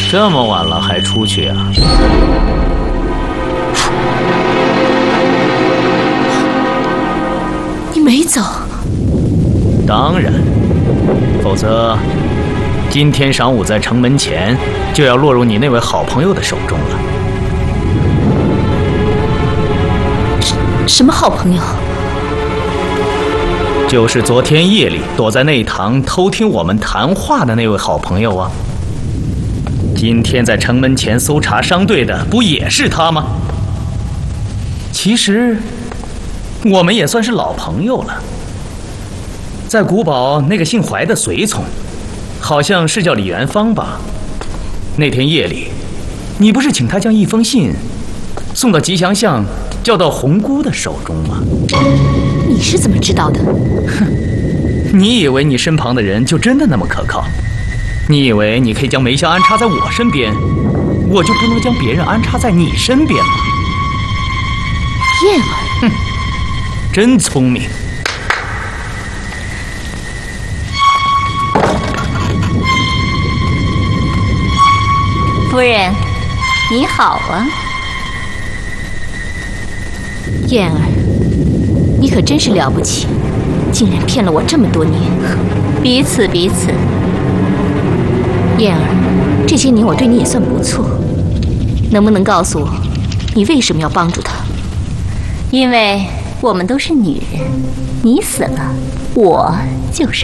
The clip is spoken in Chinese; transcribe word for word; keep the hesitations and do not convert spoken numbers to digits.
这么晚了还出去啊？ 你没走？ 当然，否则今天晌午在城门前就要落入你那位好朋友的手中了。 什什么好朋友？ 就是昨天夜里躲在内堂偷听我们谈话的那位好朋友啊。今天在城门前搜查商队的不也是他吗？其实我们也算是老朋友了。在古堡那个姓怀的随从，好像是叫李元芳吧。那天夜里，你不是请他将一封信送到吉祥巷交到红姑的手中吗？ 你是怎么知道的？ 哼，你以为你身旁的人就真的那么可靠？你以为你可以将梅香安插在我身边，我就不能将别人安插在你身边吗？ 燕儿， 哼，真聪明。 夫人，你好啊。 燕儿，你可真是了不起，竟然骗了我这么多年。 彼此彼此。 燕儿，这些年我对你也算不错，能不能告诉我，你为什么要帮助他？ 因为我们都是女人，你死了，我就是